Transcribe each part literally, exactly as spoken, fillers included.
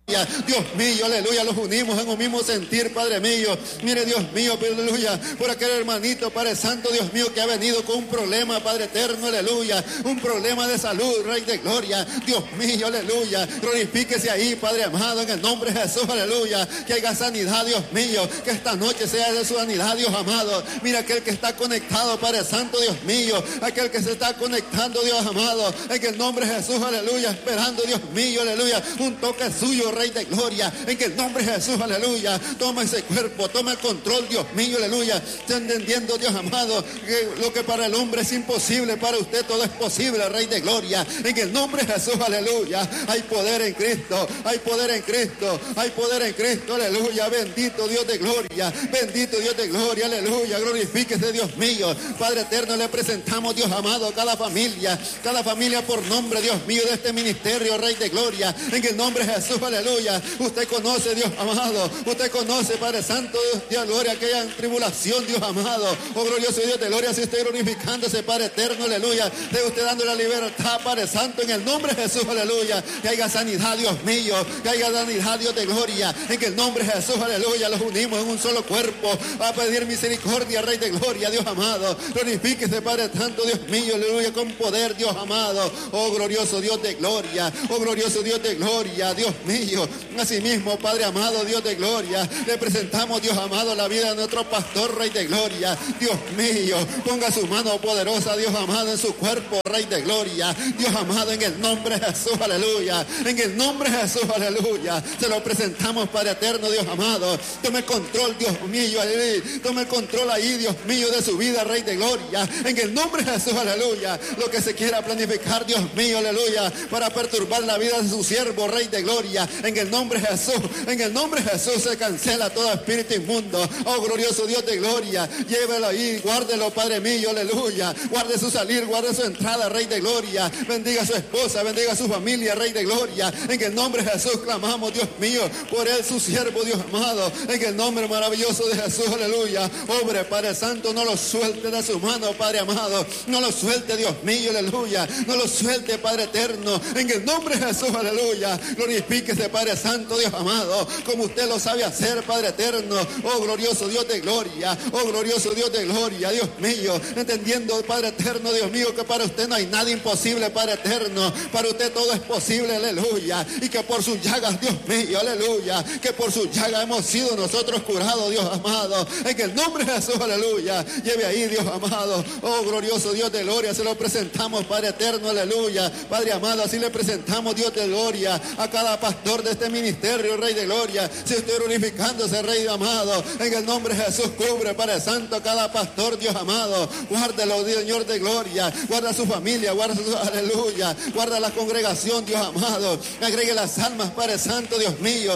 Dios mío, aleluya, los unimos en un mismo sentir, Padre mío. Mire, Dios mío, aleluya, por aquel hermanito, Padre Santo, Dios mío, que ha venido con un problema, Padre eterno, aleluya, un problema de salud, Rey de gloria. Dios mío, aleluya, glorifíquese ahí, Padre amado, en el nombre de Jesús, aleluya, que haya sanidad, Dios mío, que esta noche sea de su sanidad, Dios amado. Mira aquel que está conectado, Padre Santo, Dios mío, aquel que se está conectando, Dios amado, en el nombre de Jesús, aleluya, esperando, Dios mío, aleluya, un toque suyo, Rey de gloria, en el nombre de Jesús, aleluya. Toma ese cuerpo, toma el control, Dios mío, aleluya. Está entendiendo, Dios amado, que lo que para el hombre es imposible, para usted todo es posible, Rey de gloria, en el nombre de Jesús, aleluya. Hay poder en Cristo, hay poder en Cristo, hay poder en Cristo, aleluya. Bendito Dios de gloria, bendito Dios de gloria, aleluya. Glorifíquese, Dios mío. Padre eterno, le presentamos, Dios amado, cada familia, cada familia por nombre, Dios mío, de este ministerio, Rey de gloria, en el nombre de Jesús, aleluya. Usted conoce, Dios amado, usted conoce, Padre Santo, Dios de gloria, aquella tribulación, Dios amado. Oh glorioso Dios de gloria, si usted glorificándose, Padre eterno, aleluya, de usted dando la libertad, Padre Santo, en el nombre de Jesús, aleluya. Que haya sanidad, Dios mío, que haya sanidad, Dios de gloria, en el nombre de Jesús, aleluya. Los unimos en un solo cuerpo a pedir misericordia, Rey de gloria, Dios amado. Glorifíquese, Padre Santo, Dios mío, aleluya, con poder, Dios amado. Oh glorioso Dios de gloria, oh glorioso Dios de gloria, Dios mío. Asimismo, Padre amado, Dios de gloria, le presentamos, Dios amado, la vida de nuestro pastor, Rey de gloria. Dios mío, ponga su mano poderosa, Dios amado, en su cuerpo, Rey de gloria. Dios amado, en el nombre de Jesús, aleluya, en el nombre de Jesús, aleluya. Se lo presentamos, Padre eterno, Dios amado. Tome el control, Dios mío, aleluya. Tome el control ahí, Dios mío, de su vida, Rey de gloria, en el nombre de Jesús, aleluya. Lo que se quiera planificar, Dios mío, aleluya, para perturbar la vida de su siervo, Rey de gloria, en el nombre de Jesús, en el nombre de Jesús se cancela todo espíritu inmundo. Oh glorioso Dios de gloria, llévelo ahí, guárdelo, Padre mío, aleluya. Guarde su salir, guarde su entrada, Rey de gloria. Bendiga a su esposa, bendiga a su familia, Rey de gloria. En el nombre de Jesús clamamos, Dios mío, por él, su siervo, Dios amado. En el nombre maravilloso de Jesús, aleluya. Obre, Padre Santo, no lo suelte de su mano, Padre amado. No lo suelte, Dios mío, aleluya. No lo suelte, Padre eterno. En el nombre de Jesús, aleluya. Glorifíquese, Padre Santo, Dios amado, como usted lo sabe hacer, Padre eterno. Oh glorioso Dios de gloria, oh glorioso Dios de gloria, Dios mío, entendiendo, Padre eterno, Dios mío, que para usted no hay nada imposible, Padre eterno. Para usted todo es posible, aleluya. Y que por sus llagas, Dios mío, aleluya, que por sus llagas hemos sido nosotros curados, Dios amado. En el nombre de Jesús, aleluya. Lleve ahí, Dios amado. Oh glorioso Dios de gloria, se lo presentamos, Padre eterno, aleluya. Padre amado, así le presentamos, Dios de gloria, a cada pastor de este ministerio, Rey de gloria. Si usted glorificándose, Rey amado, en el nombre de Jesús, cubre, Padre Santo, cada pastor, Dios amado. Guárdelo, Dios, Señor de gloria. Guarda su familia, guarda su, aleluya. Guarda la congregación, Dios amado. Agregue las almas, Padre Santo, Dios mío.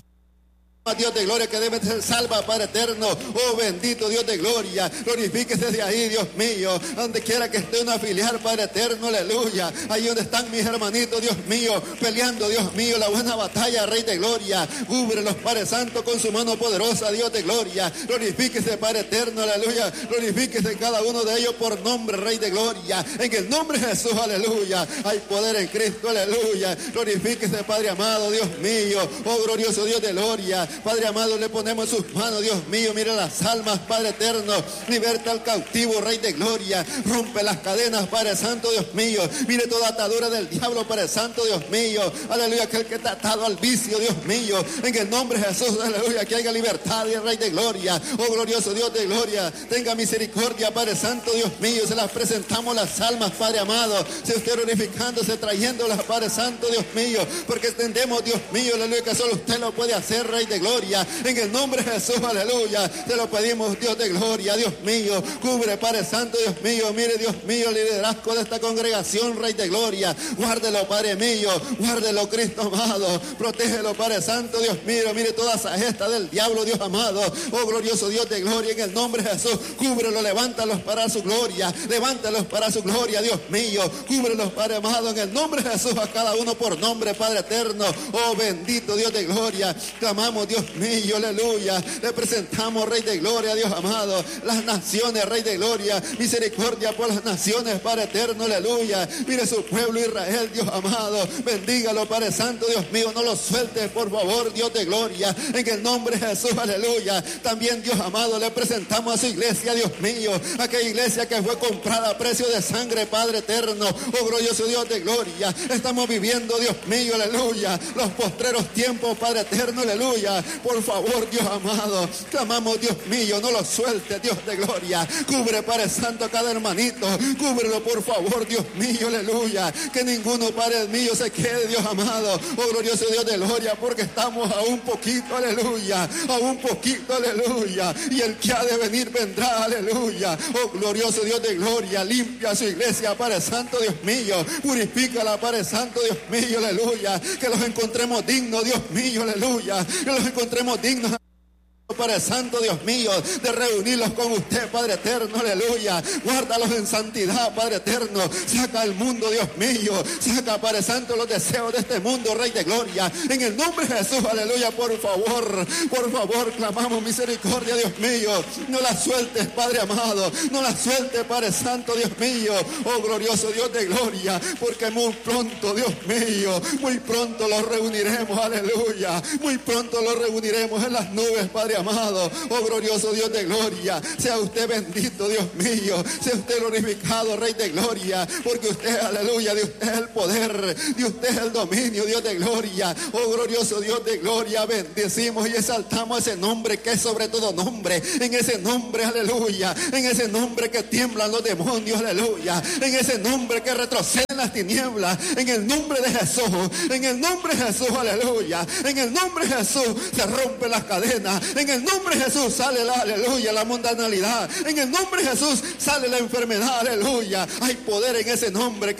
Dios de gloria, que debe ser salva, Padre eterno. Oh bendito Dios de gloria, glorifíquese de ahí, Dios mío, donde quiera que esté una filial, Padre eterno, aleluya. Ahí donde están mis hermanitos, Dios mío, peleando, Dios mío, la buena batalla, Rey de gloria. Cúbrelos, Padre Santo, con su mano poderosa, Dios de gloria. Glorifíquese, Padre eterno, aleluya. Glorifíquese cada uno de ellos por nombre, Rey de gloria. En el nombre de Jesús, aleluya. Hay poder en Cristo, aleluya. Glorifíquese, Padre amado, Dios mío. Oh glorioso Dios de gloria. Padre amado, le ponemos en sus manos, Dios mío. Mira las almas, Padre eterno. Liberta al cautivo, Rey de gloria. Rompe las cadenas, Padre Santo, Dios mío. Mire toda atadura del diablo, Padre Santo, Dios mío. Aleluya, aquel que está atado al vicio, Dios mío. En el nombre de Jesús, aleluya, que haya libertad, Rey de gloria. Oh glorioso Dios de gloria, tenga misericordia, Padre Santo, Dios mío. Se las presentamos las almas, Padre amado. Se usted glorificándose, trayéndolas, Padre Santo, Dios mío. Porque entendemos, Dios mío, aleluya, que solo usted lo puede hacer, Rey de gloria. En el nombre de Jesús, aleluya, te lo pedimos, Dios de gloria, Dios mío. Cubre, Padre Santo, Dios mío. Mire, Dios mío, el liderazgo de esta congregación, Rey de gloria. Guárdelo, Padre mío. Guárdelo, Cristo amado. Protégelo, Padre Santo, Dios mío. Mire toda esa gesta del diablo, Dios amado. Oh glorioso Dios de gloria, en el nombre de Jesús. Cúbrelo, levántalos para su gloria. Levántalos para su gloria, Dios mío. Cúbrelos, Padre amado, en el nombre de Jesús, a cada uno por nombre, Padre eterno. Oh bendito Dios de gloria. Clamamos, Dios Dios mío, aleluya. Le presentamos, Rey de Gloria, Dios amado, las naciones, Rey de Gloria, misericordia por las naciones, Padre eterno, aleluya. Mire su pueblo Israel, Dios amado, bendígalo, Padre Santo, Dios mío, no lo sueltes, por favor, Dios de gloria, en el nombre de Jesús, aleluya. También, Dios amado, le presentamos a su iglesia, Dios mío, aquella iglesia que fue comprada a precio de sangre, Padre eterno, oh glorioso Dios de gloria. Estamos viviendo, Dios mío, aleluya, los postreros tiempos, Padre eterno, aleluya. Por favor, Dios amado, clamamos, Dios mío, no lo sueltes, Dios de gloria. Cubre, Padre Santo, a cada hermanito, cúbrelo, por favor, Dios mío, aleluya. Que ninguno, Padre mío, se quede, Dios amado, oh glorioso Dios de gloria, porque estamos a un poquito, aleluya, a un poquito, aleluya. Y el que ha de venir vendrá, aleluya. Oh glorioso Dios de gloria, limpia su iglesia, Padre Santo, Dios mío, purifícala, Padre Santo, Dios mío, aleluya. Que los encontremos dignos, Dios mío, aleluya. Que los encontremos dignos, Padre Santo, Dios mío, de reunirlos con usted, Padre eterno, aleluya. Guárdalos en santidad, Padre eterno. Saca al mundo, Dios mío. Saca, Padre Santo, los deseos de este mundo, Rey de gloria. En el nombre de Jesús, aleluya, por favor, por favor, clamamos misericordia, Dios mío. No la sueltes, Padre amado. No la sueltes, Padre Santo, Dios mío. Oh glorioso Dios de gloria, porque muy pronto, Dios mío, muy pronto los reuniremos, aleluya. Muy pronto los reuniremos en las nubes, Padre amado, oh glorioso Dios de gloria. Sea usted bendito, Dios mío. Sea usted glorificado, Rey de gloria, porque usted, aleluya, de usted es el poder, de usted es el dominio, Dios de gloria. Oh glorioso Dios de gloria, bendecimos y exaltamos ese nombre que es sobre todo nombre. En ese nombre, aleluya, en ese nombre que tiemblan los demonios, aleluya, en ese nombre que retroceden las tinieblas, en el nombre de Jesús, en el nombre de Jesús, aleluya, en el nombre de Jesús se rompen las cadenas. En el nombre de Jesús sale la, aleluya, la mundanalidad. En el nombre de Jesús sale la enfermedad, aleluya. Hay poder en ese nombre que